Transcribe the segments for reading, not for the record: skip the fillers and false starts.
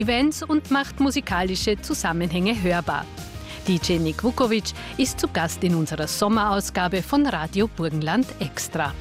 Events und macht musikalische Zusammenhänge hörbar. DJ Nick Vukovic ist zu Gast in unserer Sommerausgabe von Radio Burgenland Extra.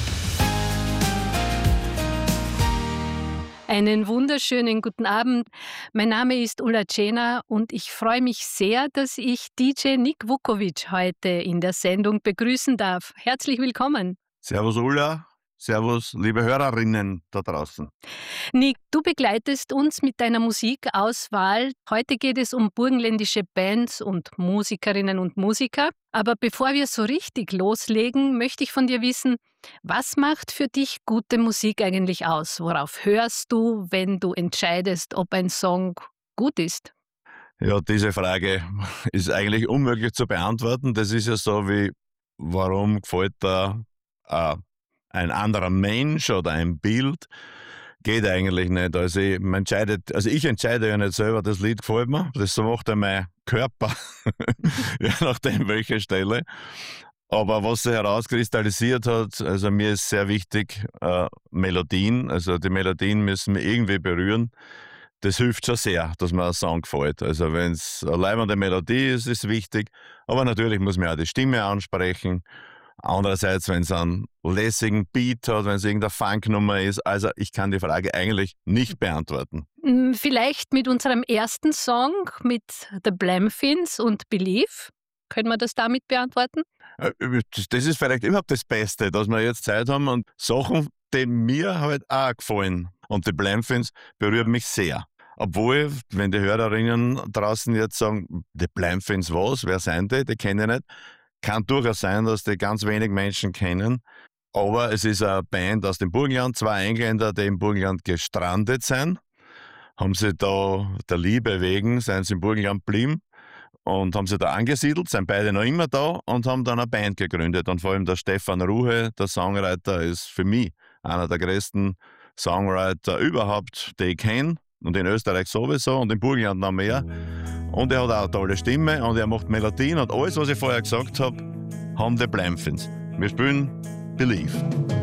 Einen wunderschönen guten Abend. Mein Name ist Ulla Tschena und ich freue mich sehr, dass ich DJ Nick Vukovic heute in der Sendung begrüßen darf. Herzlich willkommen. Servus Ulla, servus liebe Hörerinnen da draußen. Nick, du begleitest uns mit deiner Musikauswahl. Heute geht es um burgenländische Bands und Musikerinnen und Musiker. Aber bevor wir so richtig loslegen, möchte ich von dir wissen, was macht für dich gute Musik eigentlich aus? Worauf hörst du, wenn du entscheidest, ob ein Song gut ist? Ja, diese Frage ist eigentlich unmöglich zu beantworten. Das ist ja so wie, warum gefällt da ein anderer Mensch oder ein Bild? Geht eigentlich nicht. Also ich entscheide ja nicht selber, das Lied gefällt mir. Das macht ja mein Körper, je nachdem welche Stelle. Aber was sich herauskristallisiert hat, also mir ist sehr wichtig, Melodien. Also die Melodien müssen mich irgendwie berühren. Das hilft schon sehr, dass mir ein Song gefällt. Also wenn es eine leibende Melodie ist, ist wichtig. Aber natürlich muss man auch die Stimme ansprechen. Andererseits, wenn es einen lässigen Beat hat, wenn es irgendeine Funknummer ist. Also ich kann die Frage eigentlich nicht beantworten. Vielleicht mit unserem ersten Song, mit The Blamfins und Believe. Können wir das damit beantworten? Das ist vielleicht überhaupt das Beste, dass wir jetzt Zeit haben und Sachen, die mir halt auch gefallen. Und die Blamfins berühren mich sehr. Obwohl, wenn die Hörerinnen draußen jetzt sagen, die Blamfins was, wer sind die? Die kenne ich nicht. Kann durchaus sein, dass die ganz wenig Menschen kennen. Aber es ist eine Band aus dem Burgenland, 2 Engländer, die im Burgenland gestrandet sind. Haben sie da der Liebe wegen, sind sie im Burgenland geblieben. Und haben sie da angesiedelt, sind beide noch immer da und haben dann eine Band gegründet. Und vor allem der Stefan Ruhe, der Songwriter, ist für mich einer der größten Songwriter überhaupt, die ich kenne. Und in Österreich sowieso und in Burgenland noch mehr. Und er hat auch eine tolle Stimme und er macht Melodien und alles, was ich vorher gesagt habe, haben die Blamfins. Wir spielen Believe.